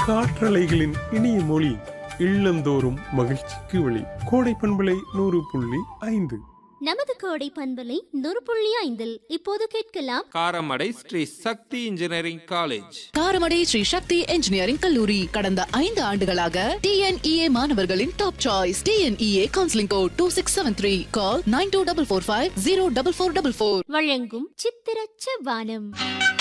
காற்றலைகளின் இனிய மொழி, இல்லந்தோறும் மகிழ்ச்சிக்கு வழி. கோடை பண்பலை 100.5. நமது கோடை பண்பலை 100.5 இப்போது கேட்கலாம் காரமடை ஸ்ரீ சக்தி இன்ஜினியரிங் காலேஜ். காரமடை ஸ்ரீ சக்தி இன்ஜினியரிங் கல்லூரி கடந்த 5 ஆண்டுகளாக TNEA மாணவர்களின் top choice. TNEA counselling code 2673. கால் 9245 04444. வழங்கும் சித்திரச்ச வானம்.